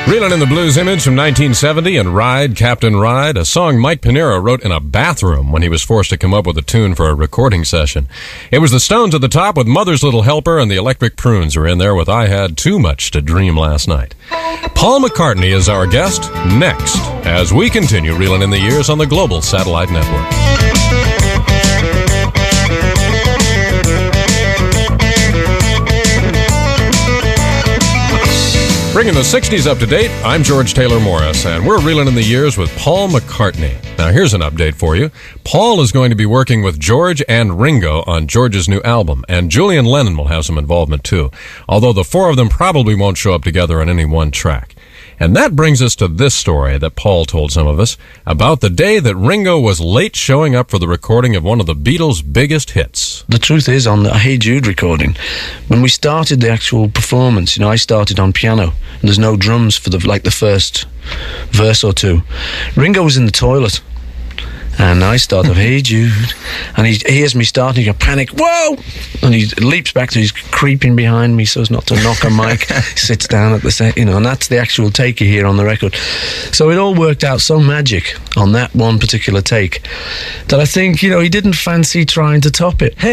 Reeling in the Blues image from 1970 and Ride, Captain Ride, a song Mike Pinero wrote in a bathroom when he was forced to come up with a tune for a recording session. It was the Stones at the top with Mother's Little Helper, and the Electric Prunes are in there with I Had Too Much to Dream Last Night. Paul McCartney is our guest next as we continue reeling in the years on the Global Satellite Network. Bringing the 60s up to date, I'm George Taylor Morris, and we're reeling in the years with Paul McCartney. Now, here's an update for you. Paul is going to be working with George and Ringo on George's new album, and Julian Lennon will have some involvement too, although the four of them probably won't show up together on any one track. And that brings us to this story that Paul told some of us about the day that Ringo was late showing up for the recording of one of the Beatles' biggest hits. The truth is, on the Hey Jude recording, when we started the actual performance, I started on piano, and there's no drums for the first verse or two. Ringo was in the toilet, and I start off, Hey Jude, and he hears me starting, he goes, panic, whoa! And he leaps back to, he's creeping behind me so as not to knock on Mike, sits down at the set, and that's the actual take you hear on the record. So it all worked out so magic on that one particular take that I think, he didn't fancy trying to top it. Hey,